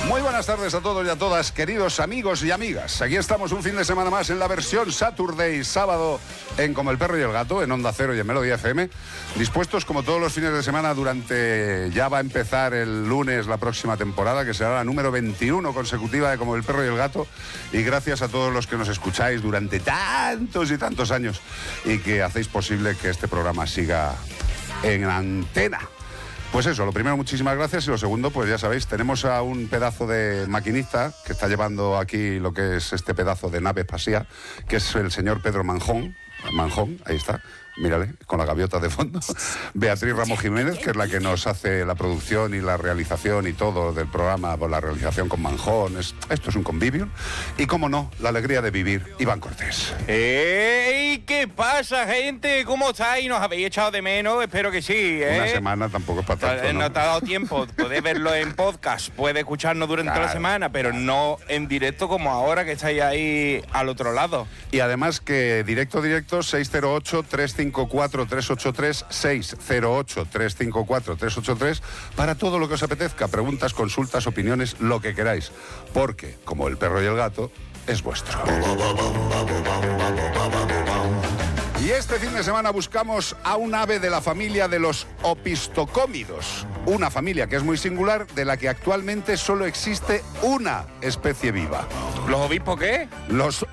Muy buenas tardes a todos y a todas, queridos amigos y amigas. Aquí estamos un fin de semana más en la versión Saturday, sábado, en Como el Perro y el Gato, en Onda Cero y en Melodía FM. Dispuestos, como todos los fines de semana, ya va a empezar el lunes la próxima temporada, que será la número 21 consecutiva de Como el Perro y el Gato. Y gracias a todos los que nos escucháis durante tantos y tantos años y que hacéis posible que este programa siga en antena. Pues eso, lo primero, muchísimas gracias, y lo segundo, pues ya sabéis, tenemos a un pedazo de maquinista que está llevando aquí lo que es este pedazo de nave espacial, que es el señor Pedro Manjón, ahí está, mírale, con la gaviota de fondo. Beatriz Ramos Jiménez, que es la que nos hace la producción y la realización y todo del programa, por la realización con Manjón. Esto es un convivio. Y, cómo no, la alegría de vivir, Iván Cortés. ¡Ey! ¿Qué pasa, gente? ¿Cómo estáis? ¿Nos habéis echado de menos? Espero que sí, ¿eh? Una semana tampoco es para tanto, ¿no? No te ha dado tiempo. Podés verlo en podcast, puedes escucharnos durante la semana, pero no en directo como ahora, que estáis ahí al otro lado. Y además que directo, 608-354-383, 608-354-383, para todo lo que os apetezca, preguntas, consultas, opiniones, lo que queráis, porque, como el perro y el gato, es vuestro. Y este fin de semana buscamos a un ave de la familia de los opistocómidos, una familia que es muy singular, de la que actualmente solo existe una especie viva. ¿Los obispos qué? Los